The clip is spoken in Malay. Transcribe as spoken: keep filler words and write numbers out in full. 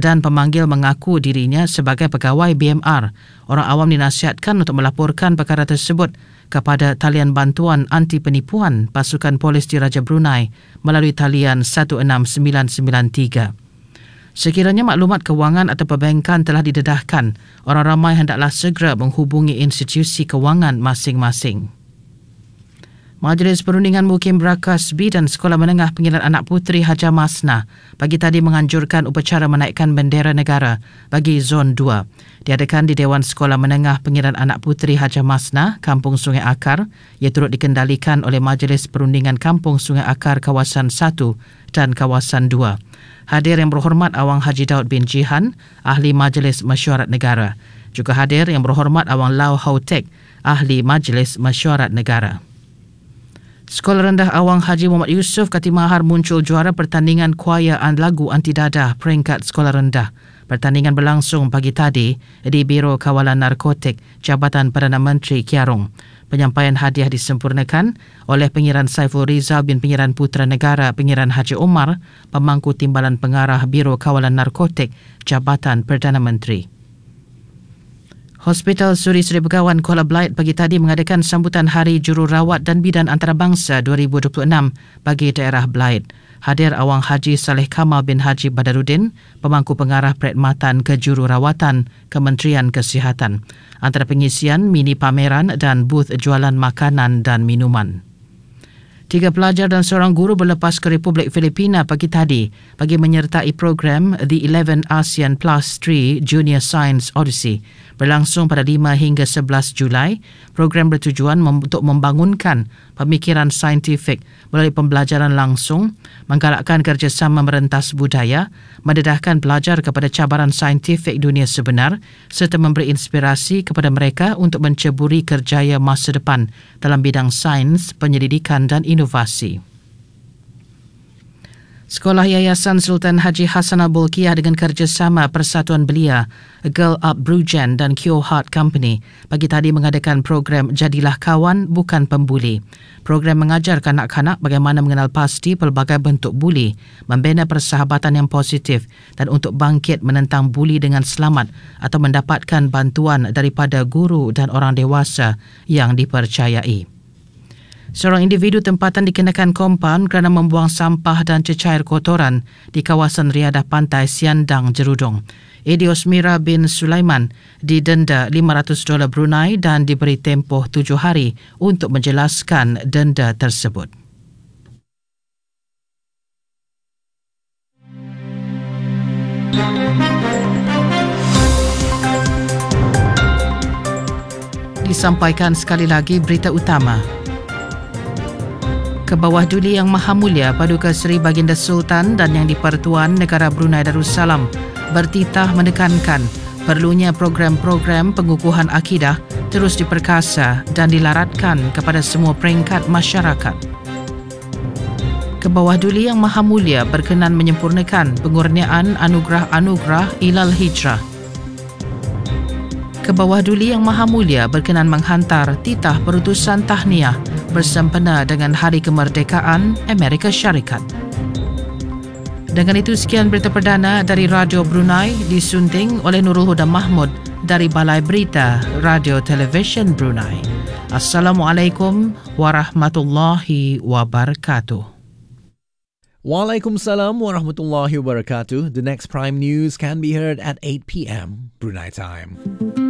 dan pemanggil mengaku dirinya sebagai pegawai B M R. Orang awam dinasihatkan untuk melaporkan perkara tersebut kepada talian bantuan anti penipuan Pasukan Polis Diraja Brunei melalui talian satu enam sembilan sembilan tiga. Sekiranya maklumat kewangan atau perbankan telah didedahkan, orang ramai hendaklah segera menghubungi institusi kewangan masing-masing. Majlis Perundingan Mukim Brakas B dan Sekolah Menengah Pengiran Anak Puteri Hajar Masnah pagi tadi menganjurkan upacara menaikkan bendera negara bagi Zon dua. Diadakan di Dewan Sekolah Menengah Pengiran Anak Puteri Hajar Masnah, Kampung Sungai Akar. Ia turut dikendalikan oleh Majlis Perundingan Kampung Sungai Akar Kawasan satu dan Kawasan dua. Hadir Yang Berhormat Awang Haji Daud bin Jihan, Ahli Majlis Mesyuarat Negara. Juga hadir Yang Berhormat Awang Lau Hautek, Ahli Majlis Mesyuarat Negara. Sekolah Rendah Awang Haji Muhammad Yusof Katimahar muncul juara pertandingan kuaya lagu anti dadah peringkat sekolah rendah. Pertandingan berlangsung pagi tadi di Biro Kawalan Narkotik Jabatan Perdana Menteri Kiarong. Penyampaian hadiah disempurnakan oleh Pengiran Saiful Rizal bin Pengiran Putera Negara Pengiran Haji Omar, Pemangku Timbalan Pengarah Biro Kawalan Narkotik Jabatan Perdana Menteri. Hospital Suri Seri Begawan Kuala Belait pagi tadi mengadakan sambutan Hari Jururawat dan Bidan Antarabangsa dua ribu dua puluh enam bagi daerah Belait. Hadir Awang Haji Saleh Kamal bin Haji Badaruddin, Pemangku Pengarah Perkhidmatan Kejururawatan Kementerian Kesihatan. Antara pengisian, mini pameran dan booth jualan makanan dan minuman. Tiga pelajar dan seorang guru berlepas ke Republik Filipina pagi tadi bagi menyertai program The eleven ASEAN Plus three Junior Science Odyssey. Berlangsung pada lima hingga sebelas Julai, program bertujuan mem- untuk membangunkan pemikiran saintifik melalui pembelajaran langsung, menggalakkan kerjasama merentas budaya, mendedahkan pelajar kepada cabaran saintifik dunia sebenar serta memberi inspirasi kepada mereka untuk menceburi kerjaya masa depan dalam bidang sains, penyelidikan dan inovasi. Sekolah Yayasan Sultan Haji Hassan Al-Bolkiah dengan kerjasama Persatuan Belia, Girl Up Brujen dan Cure Heart Company pagi tadi mengadakan program Jadilah Kawan Bukan Pembuli. Program mengajar kanak-kanak bagaimana mengenal pasti pelbagai bentuk buli, membina persahabatan yang positif dan untuk bangkit menentang buli dengan selamat atau mendapatkan bantuan daripada guru dan orang dewasa yang dipercayai. Seorang individu tempatan dikenakan kompaun kerana membuang sampah dan cecair kotoran di kawasan riadah pantai Siandang, Jerudong. Edios Mira bin Sulaiman didenda lima ratus dolar Brunei dan diberi tempoh tujuh hari untuk menjelaskan denda tersebut. Disampaikan sekali lagi berita utama. Kebawah Duli Yang Maha Mulia Paduka Seri Baginda Sultan dan Yang di-Pertuan Negara Brunei Darussalam bertitah menekankan perlunya program-program pengukuhan akidah terus diperkasa dan dilaratkan kepada semua peringkat masyarakat. Kebawah Duli Yang Maha Mulia berkenan menyempurnakan pengurniaan anugerah-anugerah Ilal Hijrah. Kebawah Duli Yang Maha Mulia berkenan menghantar titah perutusan tahniah bersempena dengan Hari Kemerdekaan Amerika Syarikat. Dengan itu, sekian berita perdana dari Radio Brunei disunting oleh Nurul Huda Mahmud dari Balai Berita Radio Television Brunei. Assalamualaikum warahmatullahi wabarakatuh. Waalaikumsalam warahmatullahi wabarakatuh. The next Prime News can be heard at eight p.m. Brunei time.